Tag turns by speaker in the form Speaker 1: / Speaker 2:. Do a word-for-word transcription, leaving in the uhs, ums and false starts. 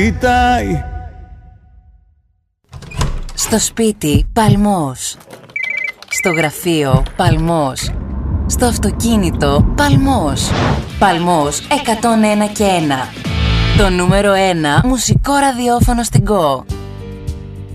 Speaker 1: Κοιτάει.
Speaker 2: Στο σπίτι, παλμός. Στο γραφείο, παλμός. Στο αυτοκίνητο, παλμός. Παλμός εκατόν ένα και ένα. Το νούμερο ένα μουσικό ραδιόφωνο στην Go.